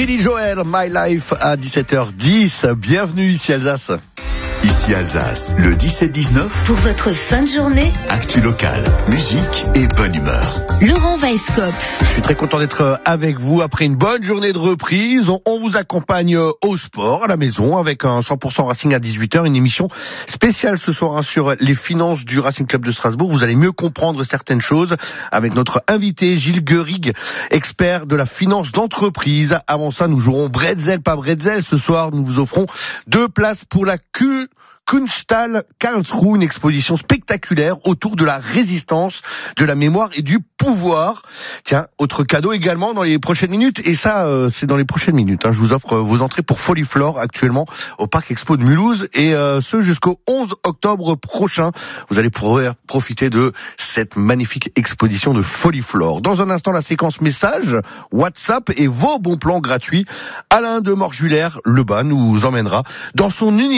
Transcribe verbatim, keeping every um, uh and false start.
Billy Joel, My Life à dix-sept heures dix. Bienvenue ici Alsace. Ici Alsace, le dix-sept dix-neuf. Pour votre fin de journée, actu local, musique et bonne humeur. Laurent Weisskopf. Je suis très content d'être avec vous après une bonne journée de reprise. On, on vous accompagne au sport, à la maison, avec un cent pour cent Racing à dix-huit heures, une émission spéciale ce soir hein, sur les finances du Racing Club de Strasbourg. Vous allez mieux comprendre certaines choses avec notre invité Gilles Guerig, expert de la finance d'entreprise. Avant ça, nous jouerons Bretzel, pas Bretzel. Ce soir, nous vous offrons deux places pour la Q. Kunsthal Karlsruhe, une exposition spectaculaire autour de la résistance, de la mémoire et du pouvoir. Tiens, autre cadeau également dans les prochaines minutes, et ça, euh, c'est dans les prochaines minutes. Hein. Je vous offre vos entrées pour Foliflore actuellement au Parc Expo de Mulhouse, et euh, ce jusqu'au onze octobre prochain. Vous allez pouvoir profiter de cette magnifique exposition de Foliflore. Dans un instant, la séquence message, WhatsApp et vos bons plans gratuits. Alain de Morjuler, le bas, nous emmènera dans son univers